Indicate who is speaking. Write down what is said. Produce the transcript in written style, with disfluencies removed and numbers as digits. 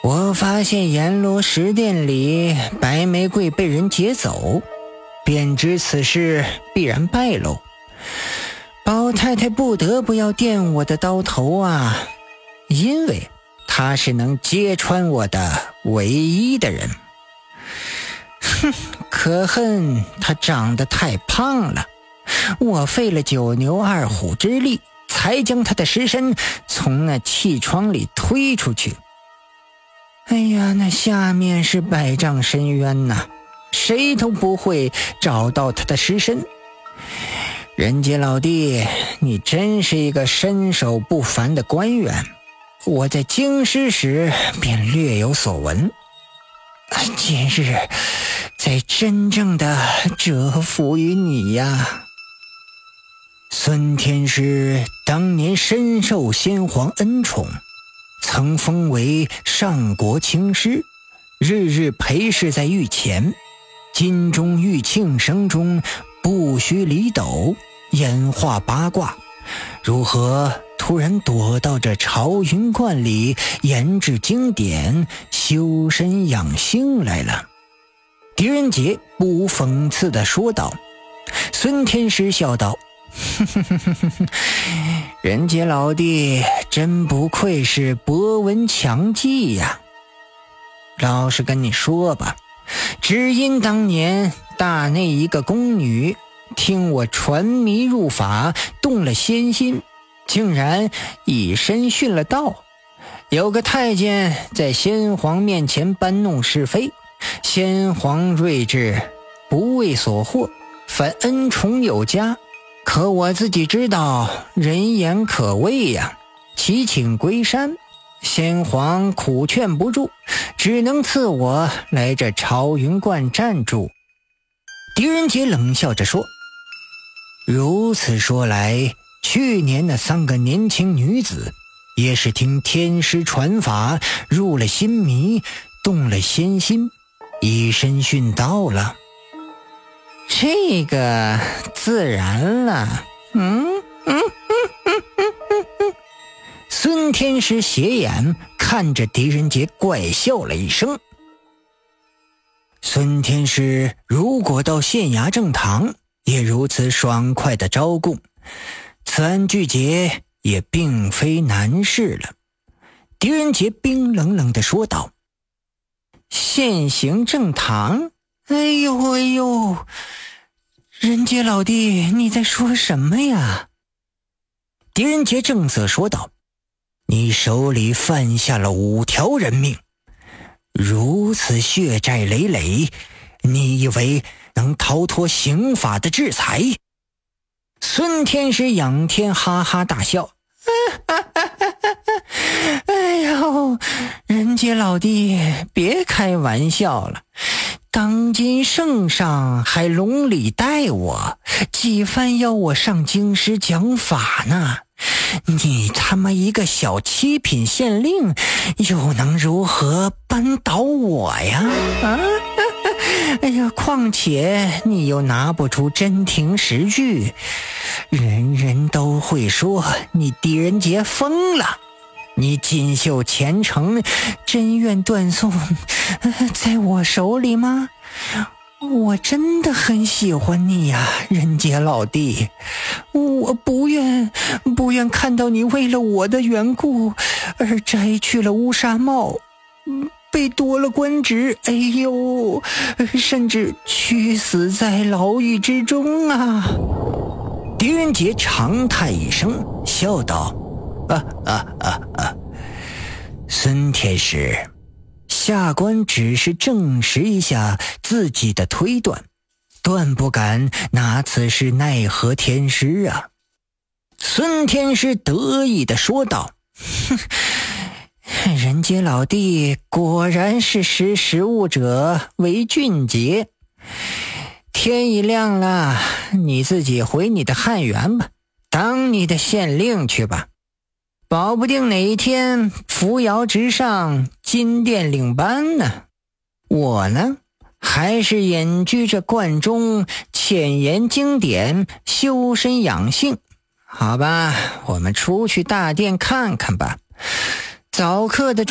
Speaker 1: 我发现阎罗石殿里白玫瑰被人劫走，便知此事必然败露。包太太不得不要垫我的刀头啊，因为她是能揭穿我的唯一的人。哼，可恨她长得太胖了，我费了9牛2虎之力，才将她的尸身从那气窗里推出去。哎呀，那下面是百丈深渊呐，谁都不会找到他的尸身。人杰老弟，你真是一个身手不凡的官员，我在京师时便略有所闻，今日才真正的折服于你呀。孙天师当年深受先皇恩宠，曾封为上国卿师，日日陪侍在御前，金钟玉磬声中不须离斗，演化八卦，如何突然躲到这朝云观里研制经典，修身养性来了？狄仁杰不无讽刺地说道。孙天师笑道，人杰老弟真不愧是博闻强记呀。老实跟你说吧，只因当年大内一个宫女听我传迷入法，动了仙心，竟然以身殉了道。有个太监在先皇面前搬弄是非，先皇睿智，不为所惑，反恩宠有加。可我自己知道人言可畏呀，祈请归山，先皇苦劝不住，只能赐我来这朝云观暂住。狄仁杰冷笑着说，如此说来，去年那3个年轻女子也是听天师传法，入了心迷，动了仙心，以身殉道了。这个自然了。孙天师斜眼看着狄仁杰，怪笑了一声。孙天师如果到县衙正堂，也如此爽快的招供，此案具结也并非难事了。狄仁杰冰冷冷地说道。现行正堂？哎呦，仁杰老弟，你在说什么呀？狄仁杰正色说道，你手里犯下了5条人命，如此血债累累，你以为能逃脱刑法的制裁？孙天师仰天哈哈大笑，哎呦，仁杰老弟别开玩笑了，当今圣上还笼里待我，几番要我上京师讲法呢。你他妈一个小7品县令，又能如何扳倒我呀？哎呀，况且你又拿不出真凭实据，人人都会说你狄仁杰疯了。你锦绣前程，真愿断送在我手里吗？我真的很喜欢你呀，仁杰老弟，我不愿看到你为了我的缘故而摘去了乌纱帽，被夺了官职，哎呦，甚至屈死在牢狱之中啊！狄仁杰长叹一声，笑道：孙天师，下官只是证实一下自己的推断，断不敢拿此事奈何天师啊。孙天师得意地说道，人杰老弟果然是识时务者为俊杰。天一亮了，你自己回你的汉园吧，当你的县令去吧，保不定哪一天扶摇直上，金殿领班呢。我呢，还是隐居着观中，浅研经典，修身养性。好吧，我们出去大殿看看吧。早课的